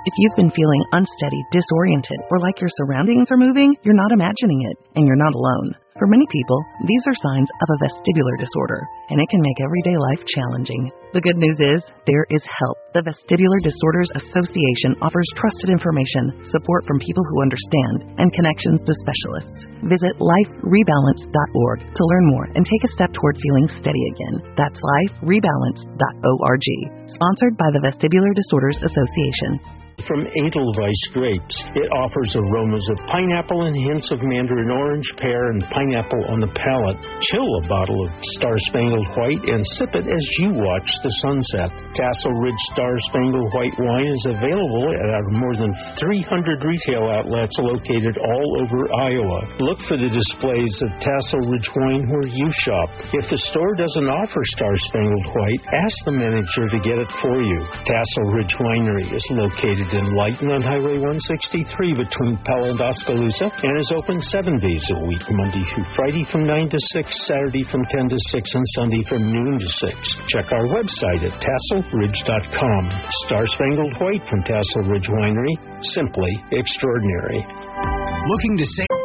If you've been feeling unsteady, disoriented, or like your surroundings are moving, you're not imagining it, and you're not alone. For many people, these are signs of a vestibular disorder, and it can make everyday life challenging. The good news is, there is help. The Vestibular Disorders Association offers trusted information, support from people who understand, and connections to specialists. Visit liferebalance.org to learn more and take a step toward feeling steady again. That's liferebalance.org. Sponsored by the Vestibular Disorders Association. From Edelweiss grapes, it offers aromas of pineapple and hints of mandarin orange, pear, and pineapple on the palate. Chill a bottle of Star Spangled White and sip it as you watch the sunset. Tassel Ridge Star Spangled White wine is available at our more than 300 retail outlets located all over Iowa. Look for the displays of Tassel Ridge wine where you shop. If the store doesn't offer Star Spangled White, ask the manager to get it for you. Tassel Ridge Winery is located in Lighton on Highway 163 between Pella and Oskaloosa, and is open 7 days a week, Monday through Friday from 9 to 6, Saturday from 10 to 6, and Sunday from noon to 6. Check our website at tasselridge.com. Star Spangled White from Tassel Ridge Winery, simply extraordinary. Looking to save...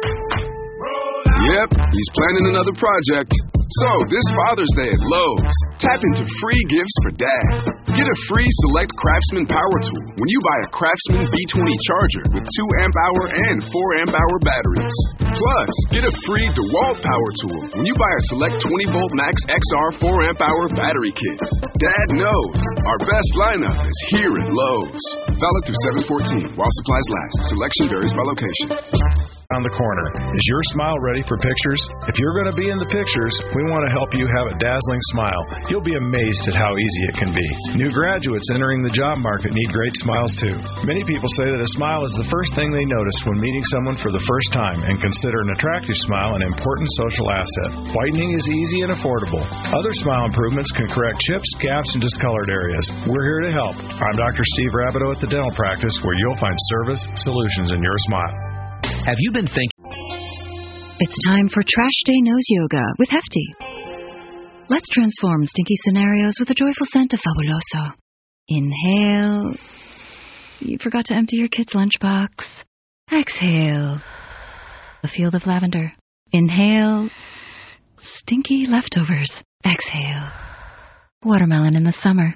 Yep, he's planning another project. So, this Father's Day at Lowe's, tap into free gifts for Dad. Get a free Select Craftsman Power Tool when you buy a Craftsman B20 charger with 2 amp-hour and 4 amp-hour batteries. Plus, get a free DeWalt Power Tool when you buy a Select 20-volt Max XR 4 amp-hour battery kit. Dad knows our best lineup is here at Lowe's. Valid through 7/14 while supplies last. Selection varies by location. On the corner. Is your smile ready for pictures? If you're going to be in the pictures, we want to help you have a dazzling smile. You'll be amazed at how easy it can be. New graduates entering the job market need great smiles too. Many people say that a smile is the first thing they notice when meeting someone for the first time and consider an attractive smile an important social asset. Whitening is easy and affordable. Other smile improvements can correct chips, gaps, and discolored areas. We're here to help. I'm Dr. Steve Rabideau at the Dental Practice, where you'll find service solutions in your smile. Have you been thinking? It's time for Trash Day Nose Yoga with Hefty. Let's transform stinky scenarios with a joyful scent of Fabuloso. Inhale. You forgot to empty your kid's lunchbox. Exhale. A field of lavender. Inhale. Stinky leftovers. Exhale. Watermelon in the summer.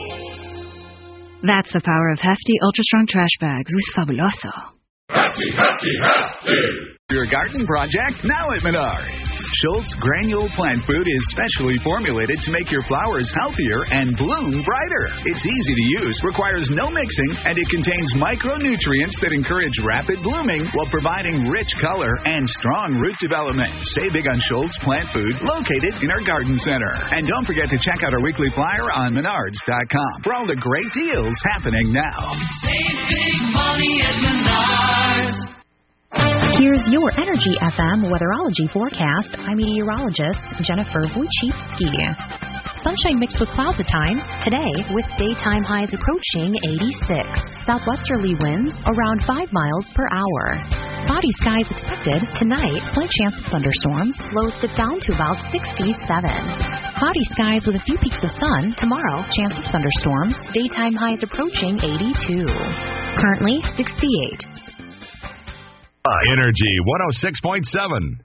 That's the power of Hefty Ultra Strong Trash Bags with Fabuloso. Hefty, hefty, hefty! Your garden project now at Menards. Schultz Granule Plant Food is specially formulated to make your flowers healthier and bloom brighter. It's easy to use, requires no mixing, and it contains micronutrients that encourage rapid blooming while providing rich color and strong root development. Save big on Schultz Plant Food, located in our garden center. And don't forget to check out our weekly flyer on Menards.com for all the great deals happening now. Save big money at Menards. Here's your Energy FM weatherology forecast. I'm meteorologist Jennifer Wojcicki. Sunshine mixed with clouds at times today, with daytime highs approaching 86. Southwesterly winds around 5 miles per hour. Cloudy skies expected tonight. Slight chance of thunderstorms. Lows dip down to about 67. Cloudy skies with a few peaks of sun. Tomorrow, chance of thunderstorms. Daytime highs approaching 82. Currently 68. Energy 106.7.